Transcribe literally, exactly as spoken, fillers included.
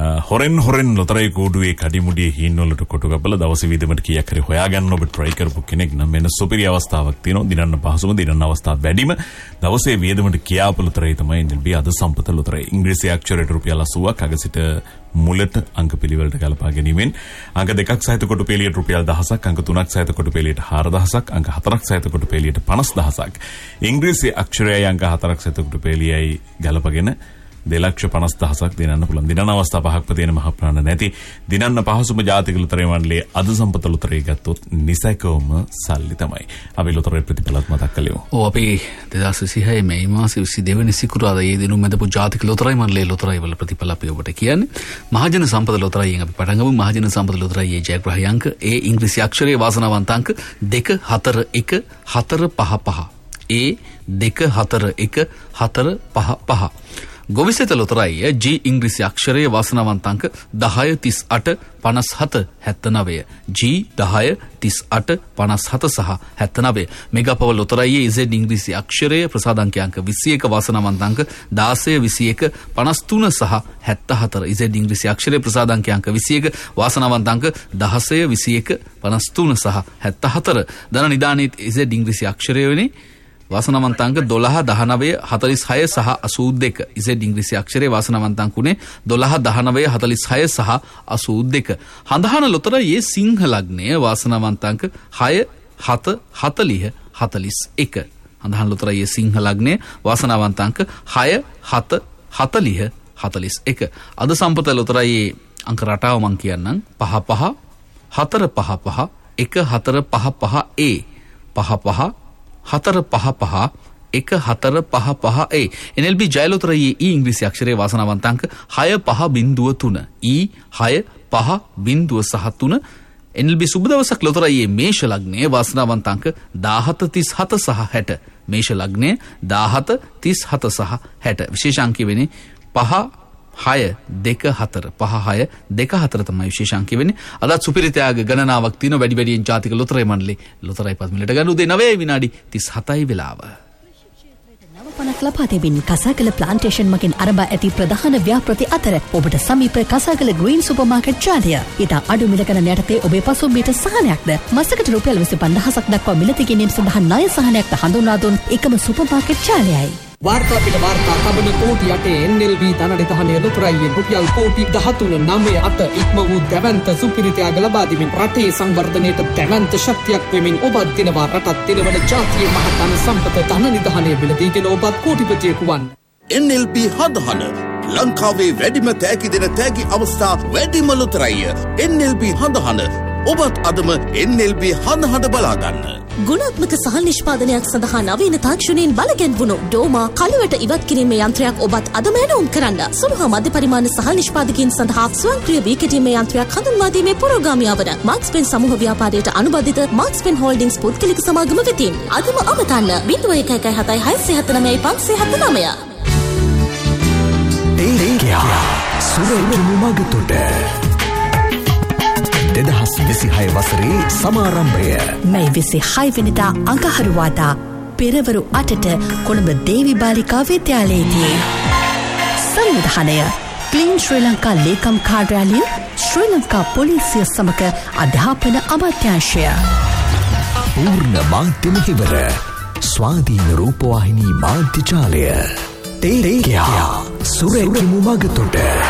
හොරෙන් හොරෙන් ලොතරැයි කූඩුවේ කඩිමුඩියේ හීන්වලට කොටු කපලා දවසේ වීදමට කීයක් හරි හොයාගන්න ඔබ try කරපු කෙනෙක් නම් වෙන සුපිරි අවස්ථාවක් තියෙනවා. දිනන්න පහසුම දිනන්න අවස්ථා වැඩිම දවසේ වීදමට කියාපු ලොතරැයි තමයි එන් එල් බී අද සම්පත ලොතරැයි. ඉංග්‍රීසි අක්ෂරයට රුපියල් අසූවක් අග සිට මුලට අංක පිළිවෙලට ගලපා ගැනීමෙන් අංක දෙකක් සහිත කොටු පෙළියට රුපියල් දහසක්, අංක තුනක් සහිත කොටු පෙළියට හාරදහසක්, අංක හතරක් සහිත කොටු පෙළියට පනස්දහසක්. ඉංග්‍රීසි අක්ෂරයයි අංක හතරක් සහිත කොටු පෙළියයි ගලපගෙන දෙලක්ෂ පනස් දහසක් දිනන්න පුළුවන්. දිනන අවස්ථා පහක් තියෙන මහ ප්‍රාණ නැති දිනන්න පහසුම ජාතික ලොතරැයි මණ්ඩලයේ අද සම්පත ලොතරැයි ගත්තොත් නිසැකවම සල්ලි තමයි. අපි ලොතරැයි ප්‍රතිඵලත් මතක් කළෙමු. ඔව් අපි දෙදාස් විසිහය මේ මාසේ විසිදෙනි වෙනි සිකුරාදා ඊ දිනුම් මැදපු ජාතික ලොතරැයි මණ්ඩලයේ ලොතරැයි වල ප්‍රතිඵල අපි ඔබට කියන්නේ. මහජන සම්පත ලොතරැයියෙන් අපි පටන් ගමු. මහජන සම්පත ලොතරැයියේ ජයග්‍රාහී අංක ඒ ඉංග්‍රීසි අක්ෂරයේ වාසනාවන්ත අංක දෙක හතර එක හතර පහ පහ. ඒ දෙක හතර එක හතර පහ පහ. ගොවිසෙත ලොතරැයිය ජී ඉංග්‍රීසි අක්ෂරයේ වාසනාවන්ත අංක දහය තිස් අට පනස් හත හැත්තනවය. ජී දහය තිස් අට පනස් හත සහ හැත්තනවය. මෙගාපවල් ලොතරැයියේ ඉසෙඩ් ඉංග්‍රීසි අක්ෂරයේ ප්‍රසාදාංක අංක විසි එක වාසනාවන්ත අංක දාසය විසි එක පනස් තුන සහ හැත්තහතර. ඉසෙඩ් ඉංග්‍රීසි අක්ෂරයේ ප්‍රසාදාංක අංක විසි එක වාසනාවන්ත අංක දහසය විසි එක පනස් තුන සහ හැත්තහතර. ධන නිදානයේ ඉසෙඩ් ඉංග්‍රීසි අක්ෂරය වෙන්නේ වාසනාවන්ත අංක දොළහ දහනවය හතලිස් හය සහ අසූ දෙක. ඉසෙඩ් ඉංග්‍රීසි අක්ෂරයේ වාසනාවන්ත අංක උනේ දොළහ දහනවය හතලිස් හය සහ අසූ දෙක. හඳහන ලොතරැයියේ සිංහ ලග්නය වාසනාවන්ත අංක හය හත හතලිහ හතලිස් එක. හඳහන ලොතරැයියේ සිංහ ලග්නය වාසනාවන්ත අංක හය හත හතලිහ හතලිස් එක. අද සම්පත ලොතරැයියේ අංක රටාව මං කියන්නම්. පහ පහ හතර පහ පහ එක හතර පහ පහ ඒ පහ පහ හතර පහ පහ එක හතර පහ පහ ඒ. එන් එල් බී ජය ලොතරැයියේ ඊ ඉංග්‍රීසි අක්ෂරයේ වාසනාවන්ත අංක හය පහ බිංදුව තුන. ඊ හය පහ බිංදුව සහ තුන. එන් එල් බී සුබ දවසක් ලොතරැයියේ මේෂ ලග්නයේ වාසනාවන්ත අංක දාහත තිස් හත සහ හැට. මේෂ ලග්නයේ දාහත තිස් හත සහ හැට. විශේෂ අංකය වෙන්නේ පහ හය දෙක හතර. පහ හය දෙක හතර තමයි විශේෂ අංකය වෙන්නේ. අදත් සුපිරි ත්‍යාග ගණනාවක් තියෙනවා. වැඩි වැඩියෙන් ජාතික ලොතරැයි මණ්ඩලයේ ලොතරැයි පත්මිලට ගන්න උදේ නවය විනාඩි තිස් හතයි වෙලාව. නවපනක් ලබා දෙමින් කසාගල ප්ලාන්ටේෂන් මගින් අරඹා ඇති ප්‍රධාන ව්‍යාපෘති අතර ඔබට සමීප කසාගල ග්‍රීන් සුපර් මාකට් ජාලය. ඉතා අඩු මිල ගණන් යටතේ ඔබේ පසුම්බියට සහනයක්ද මාසකට රුපියල් විසි පන්දහසක් දක්වා මිලදී ගැනීම සඳහා ණය සහනයක්ද හඳුන්වා දුන් එකම සුපර් මාකට් ජාලයයි. වාර්තා පිට වාර්තා කබන කෝටි අටේ එන් එල් බී ධනනිධානය ලොතරැයියෙන් රුපියල් කෝටි දහතුන නවය අට ඉක්ම වූ දැවැන්ත සුපිරි ත්‍යාග ලබා දෙමින් රටේ සංවර්ධනයට දැවැන්ත ශක්තියක් වෙමින් ඔබත් දිනවා රටත් දිනවන ජාතියේ මහතන සම්පත ධනනිධානය මිලදීගෙන ඔබත් කෝටිපතියෙකු වන්න. එන් එල් බී හදහන ලංකාවේ වැඩිම තෑගි දෙන තෑගි අවස්ථා වැඩිම ලොතරැයිය එන් එල් බී හදහන. ඔබත් අදම එන් එල් බී හදහන බලාගන්න. ගුණාත්මක සහල් නිෂ්පාදනයක් සඳහා නවීන තාක්ෂණයෙන් බලගැන්වුණු ඩෝමා කළුවට ඉවත් කිරීමේ යන්ත්‍රයක් ඔබත් අදම ඇනවුම් කරන්න. සුළු හා මධ්‍ය පරිමාණ සහල් නිෂ්පාදකයන් සඳහා ස්වයංක්‍රීය වී කෙටීමේ යන්ත්‍රයක් හඳුන්වා දීමේ පුරෝගාමියා වන මාක්ස් පෙන් සමූහ ව්‍යාපාරයට අනුබද්ධිත මාක්ස් පෙන් හෝල්ඩින්ග්ස් පුද්ගලික සමාගම වෙතින් අදම අමතන්න ज़ीरो एक एक हताई हाई से हत नमයි පන්සිය හත නවය. ඒකයා සුරේජු මගතුට දෙදහස් විසිහය වසරේ සමාරම්භය මැයි විසිහය වෙනිදා අඟහරුවාදා පෙරවරු අටට කොළඹ දේවි බාලිකා විද්‍යාලයේදී සංවිධානය ක්ලීන් ශ්‍රී ලංකා ලේකම් කාර්යාලය ශ්‍රී ලංකා පොලිසිය සමග අධ්‍යාපන අමාත්‍යාංශය පූර්ණ මාධ්‍ය මෙහෙවර ස්වාධීන රූපවාහිනී මාධ්‍ය ජාලය තේරෙයා සුරේජු මගතුට